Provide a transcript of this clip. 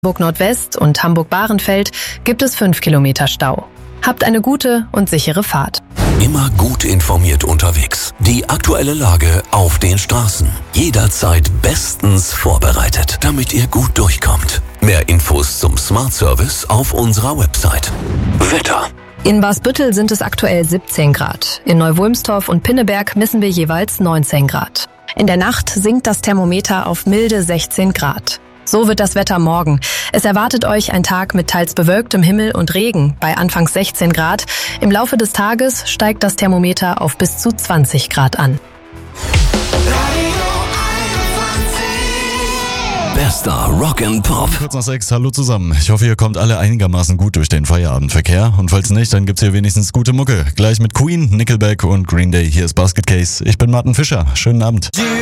Hamburg Nordwest und Hamburg-Bahrenfeld gibt es 5 Kilometer Stau. Habt eine gute und sichere Fahrt. Immer gut informiert unterwegs. Die aktuelle Lage auf den Straßen. Jederzeit bestens vorbereitet, damit ihr gut durchkommt. Mehr Infos zum Smart Service auf unserer Website. Wetter. In Barsbüttel sind es aktuell 17 Grad. In Neu-Wulmstorf und Pinneberg messen wir jeweils 19 Grad. In der Nacht sinkt das Thermometer auf milde 16 Grad. So wird das Wetter morgen. Es erwartet euch ein Tag mit teils bewölktem Himmel und Regen bei anfangs 16 Grad. Im Laufe des Tages steigt das Thermometer auf bis zu 20 Grad an. Bester Rock and Pop. Kurz nach 6, hallo zusammen. Ich hoffe, ihr kommt alle einigermaßen gut durch den Feierabendverkehr. Und falls nicht, dann gibt's hier wenigstens gute Mucke. Gleich mit Queen, Nickelback und Green Day. Hier ist Basket Case. Ich bin Martin Fischer. Schönen Abend.